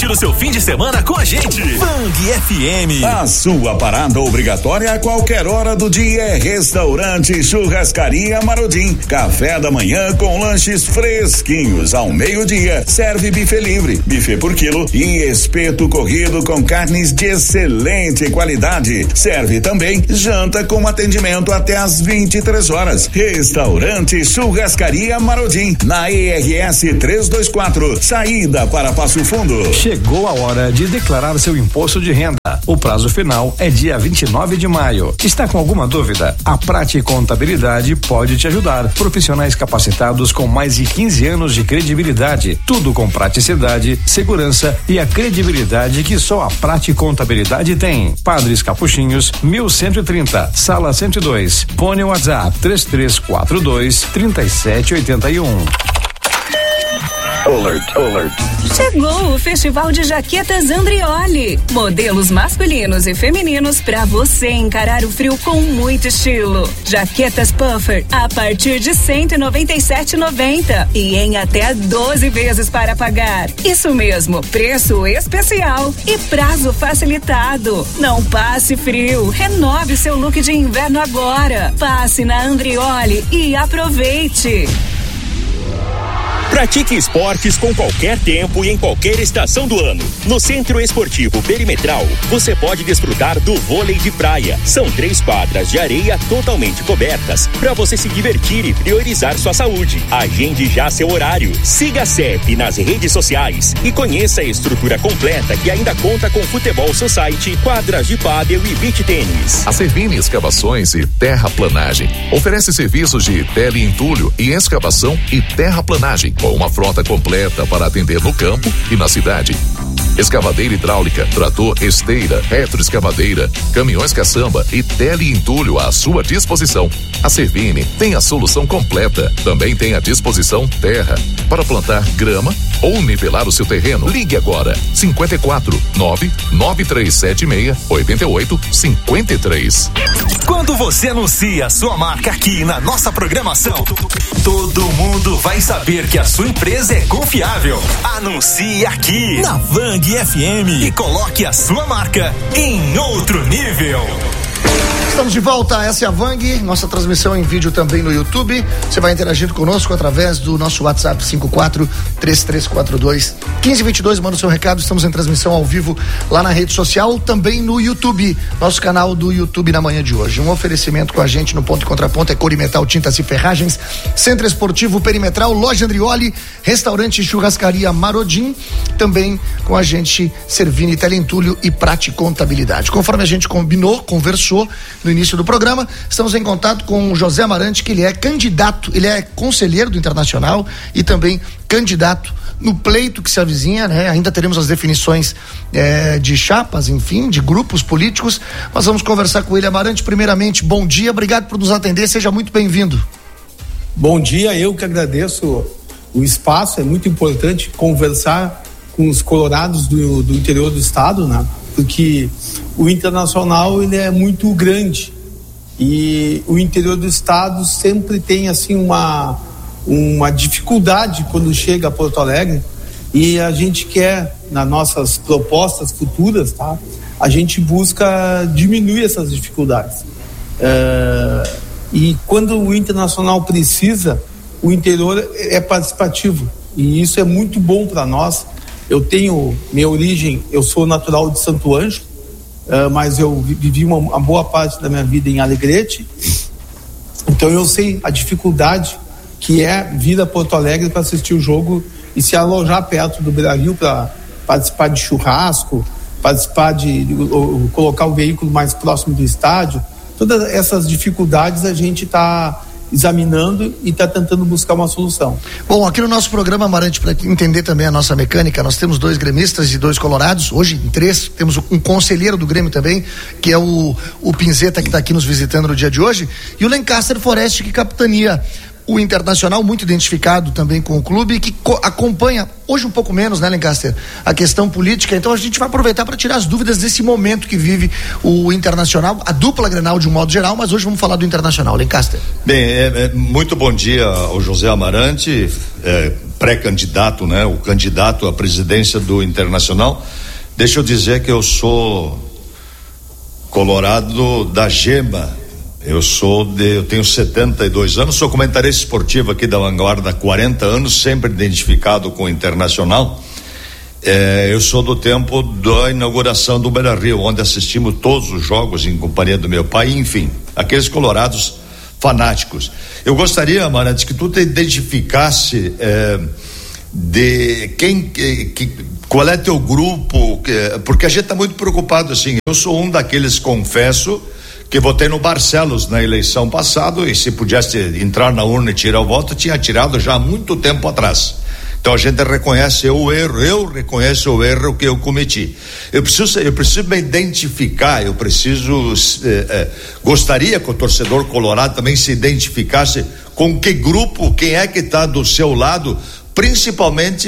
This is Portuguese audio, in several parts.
o seu fim de semana com a gente. Bang FM. A sua parada obrigatória a qualquer hora do dia é Restaurante Churrascaria Marodim. Café da manhã com lanches fresquinhos ao meio-dia. Serve buffet livre, buffet por quilo e espeto corrido com carnes de excelente qualidade. Serve também janta com atendimento até às 23 horas. Restaurante Churrascaria Marodim, na ERS 324, saída para Passo Fundo. Chegou a hora de declarar seu imposto de renda. O prazo final é dia 29 de maio. Está com alguma dúvida? A Prati Contabilidade pode te ajudar. Profissionais capacitados com mais de 15 anos de credibilidade. Tudo com praticidade, segurança e a credibilidade que só a Prati Contabilidade tem. Padres Capuchinhos, 1130, sala 102. Fone WhatsApp 3342-3781. Alert. Chegou o Festival de Jaquetas Andrioli. Modelos masculinos e femininos para você encarar o frio com muito estilo. Jaquetas puffer a partir de R$197,90 e em até 12 vezes para pagar. Isso mesmo, preço especial e prazo facilitado. Não passe frio, renove seu look de inverno agora. Passe na Andrioli e aproveite. Pratique esportes com qualquer tempo e em qualquer estação do ano. No Centro Esportivo Perimetral, você pode desfrutar do vôlei de praia. São 3 quadras de areia totalmente cobertas para você se divertir e priorizar sua saúde. Agende já seu horário. Siga a CEP nas redes sociais e conheça a estrutura completa que ainda conta com futebol society, quadras de pádel e beach tênis. A Servini Escavações e Terraplanagem oferece serviços de teleentulho e escavação e terraplanagem, com uma frota completa para atender no campo e na cidade. Escavadeira hidráulica, trator, esteira, retroescavadeira, caminhões caçamba e teleentulho à sua disposição. A Servini tem a solução completa. Também tem à disposição terra para plantar grama ou nivelar o seu terreno. Ligue agora 54-99376-8853. Quando você anuncia a sua marca aqui na nossa programação, todo mundo vai saber que a sua empresa é confiável. Anuncie aqui na Bang FM e coloque a sua marca em outro nível. Estamos de volta, essa é a Vang, nossa transmissão em vídeo também no YouTube. Você vai interagindo conosco através do nosso WhatsApp 54-3342-1522. Manda o seu recado, estamos em transmissão ao vivo lá na rede social, também no YouTube, nosso canal do YouTube na manhã de hoje. Um oferecimento com a gente no Ponto e Contraponto é Corimetal Tintas e Ferragens, Centro Esportivo Perimetral, Loja Andrioli, Restaurante Churrascaria Marodim, também com a gente Servini Teleentulho e Prati Contabilidade. Conforme a gente combinou, conversou no início do programa, estamos em contato com o José Amarante, que ele é candidato, ele é conselheiro do Internacional e também candidato no pleito que se avizinha, né? Ainda teremos as definições de chapas, enfim, de grupos políticos, mas vamos conversar com ele. Amarante, primeiramente, bom dia, obrigado por nos atender, seja muito bem-vindo. Bom dia, eu que agradeço o espaço, é muito importante conversar com os colorados do interior do estado, né? Porque o Internacional, ele é muito grande e o interior do estado sempre tem assim uma dificuldade quando chega a Porto Alegre, e a gente quer, nas nossas propostas futuras, tá? A gente busca diminuir essas dificuldades. E quando o Internacional precisa, o interior é participativo e isso é muito bom para nós. Eu tenho minha origem, eu sou natural de Santo Ângelo, mas eu vivi uma boa parte da minha vida em Alegrete, então eu sei a dificuldade que é vir a Porto Alegre para assistir o jogo e se alojar perto do Beira-Rio para participar de churrasco, participar de colocar o veículo mais próximo do estádio. Todas essas dificuldades a gente está examinando e está tentando buscar uma solução. Bom, aqui no nosso programa, Amarante, para entender também a nossa mecânica, nós temos 2 gremistas e 2 colorados, hoje em 3, temos um conselheiro do Grêmio também, que é o Pinzeta, que está aqui nos visitando no dia de hoje, e o Lancaster Forest, que capitania o Internacional, muito identificado também com o clube, que acompanha, hoje um pouco menos, né, Lancaster, a questão política. Então a gente vai aproveitar para tirar as dúvidas desse momento que vive o Internacional, a dupla Grenal de um modo geral, mas hoje vamos falar do Internacional. Lancaster. Bem, muito bom dia ao José Amarante, pré-candidato, né? O candidato à presidência do Internacional. Deixa eu dizer que eu sou colorado da gema. Eu tenho 72 anos, sou comentarista esportivo aqui da Vanguarda há 40 anos, sempre identificado com o Internacional. Eu sou do tempo da inauguração do Beira-Rio, onde assistimos todos os jogos em companhia do meu pai, enfim, aqueles colorados fanáticos. Eu gostaria, Amarante, que tu te identificasse de qual é teu grupo, porque a gente está muito preocupado assim. Eu sou um daqueles, confesso, que votei no Barcelos na eleição passada, e se pudesse entrar na urna e tirar o voto, tinha tirado já há muito tempo atrás. Então a gente reconhece o erro, eu reconheço o erro que eu cometi. Eu preciso me identificar, gostaria que o torcedor colorado também se identificasse com que grupo, quem é que está do seu lado, principalmente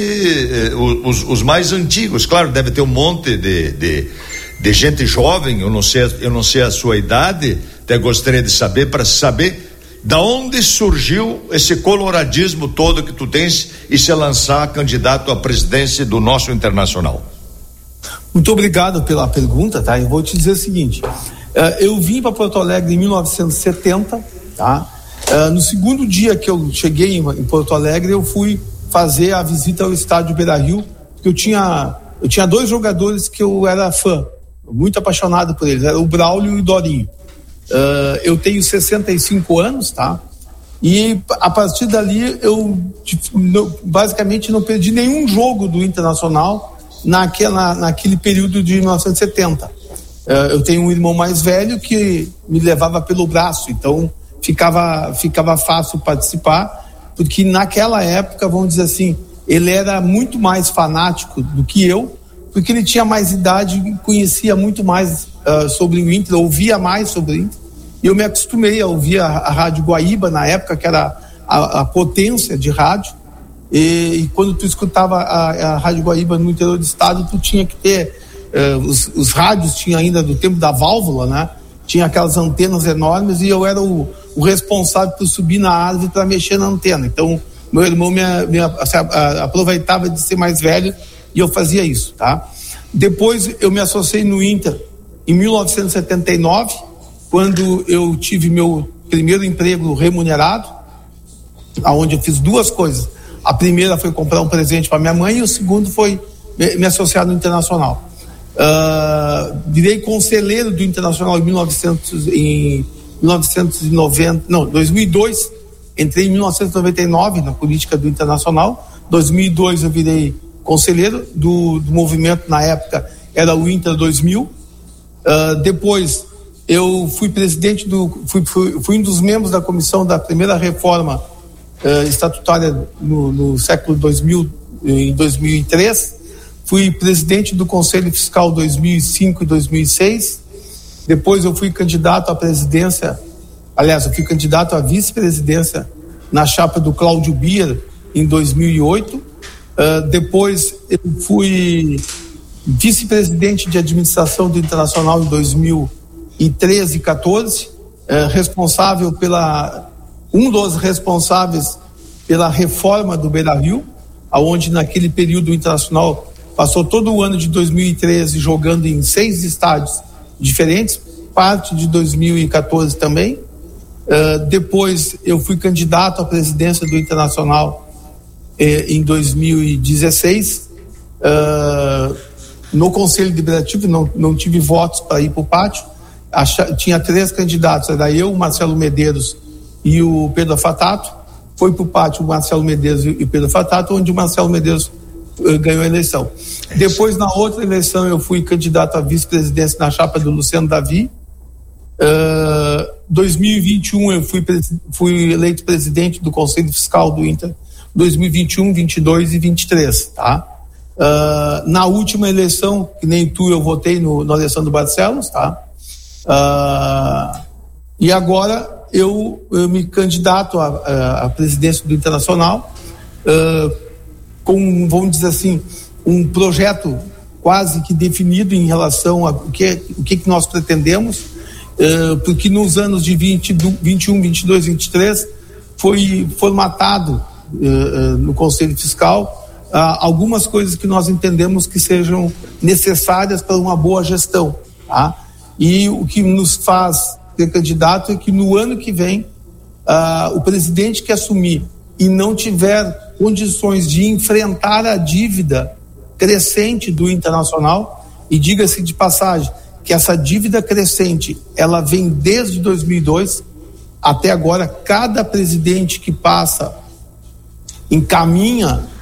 os mais antigos. Claro, deve ter um monte de gente jovem, eu não sei a sua idade, até gostaria de saber, para saber da onde surgiu esse coloradismo todo que tu tens e se lançar candidato à presidência do nosso Internacional. Muito obrigado pela pergunta, tá? Eu vou te dizer o seguinte, eu vim para Porto Alegre em 1970, tá? No segundo dia que eu cheguei em Porto Alegre, eu fui fazer a visita ao estádio Beira-Rio, porque eu tinha 2 jogadores que eu era fã, muito apaixonado por eles, era o Braulio e o Dorinho. Eu tenho 65 anos, tá? E a partir dali eu basicamente não perdi nenhum jogo do Internacional naquele período de 1970. Eu tenho um irmão mais velho que me levava pelo braço, então ficava fácil participar, porque naquela época, vamos dizer assim, ele era muito mais fanático do que eu, porque ele tinha mais idade e conhecia muito mais sobre o Inter, ouvia mais sobre o Inter. E eu me acostumei a ouvir a Rádio Guaíba, na época, que era a potência de rádio. E quando tu escutava a Rádio Guaíba no interior do estado, tu tinha que ter... os rádios tinham ainda do tempo da válvula, né? Tinha aquelas antenas enormes e eu era o responsável por subir na árvore para mexer na antena. Então, meu irmão aproveitava de ser mais velho e eu fazia isso, tá? Depois eu me associei no Inter em 1979, quando eu tive meu primeiro emprego remunerado, aonde eu fiz 2 coisas. A primeira foi comprar um presente para minha mãe e o segundo foi me associar no Internacional. Virei conselheiro do Internacional em 2002, entrei em 1999 na política do Internacional. 2002 eu virei conselheiro do movimento, na época era o Inter 2000. Depois eu fui presidente fui um dos membros da comissão da primeira reforma estatutária no século 2000, em 2003. Fui presidente do Conselho Fiscal 2005 e 2006. Depois eu fui candidato à presidência, aliás, eu fui candidato à vice-presidência na chapa do Cláudio Bier em 2008. Depois eu fui vice-presidente de administração do Internacional em 2013 e 2014, um dos responsáveis pela reforma do Beira-Rio, aonde naquele período o Internacional passou todo o ano de 2013 jogando em 6 estádios diferentes, parte de 2014 também. Depois eu fui candidato à presidência do Internacional em 2016. No Conselho Deliberativo não tive votos para ir para o pátio. Tinha 3 candidatos, era eu, o Marcelo Medeiros e o Pedro Fatato. Foi para o pátio o Marcelo Medeiros e o Pedro Fatato, onde o Marcelo Medeiros ganhou a eleição. Depois, na outra eleição, eu fui candidato à vice-presidência na chapa do Luciano Davi. 2021 eu fui eleito presidente do Conselho Fiscal do Inter, 2021, 22 e 23, tá? Na última eleição, que nem tu, eu votei no Alessandro Barcelos, tá? E agora eu me candidato à presidência do Internacional, com, vamos dizer assim, um projeto quase que definido em relação a o que nós pretendemos, porque nos anos de 21, 22, 23 foi formatado no Conselho Fiscal algumas coisas que nós entendemos que sejam necessárias para uma boa gestão, tá? E o que nos faz ter candidato é que no ano que vem o presidente que assumir e não tiver condições de enfrentar a dívida crescente do Internacional, e diga-se de passagem que essa dívida crescente ela vem desde 2002 até agora. Cada presidente que passa encaminha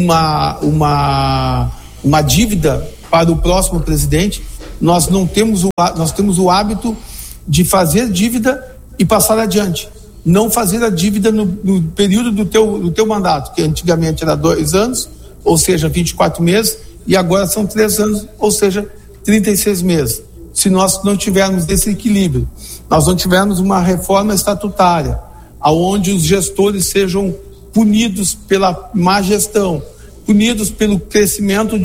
uma dívida para o próximo presidente. Nós temos o hábito de fazer dívida e passar adiante, não fazer a dívida no período do teu mandato, que antigamente era 2 anos, ou seja, 24 meses, e agora são 3 anos, ou seja, 36 meses. Se nós não tivermos esse equilíbrio, nós não tivermos uma reforma estatutária, aonde os gestores sejam punidos pela má gestão, punidos pelo crescimento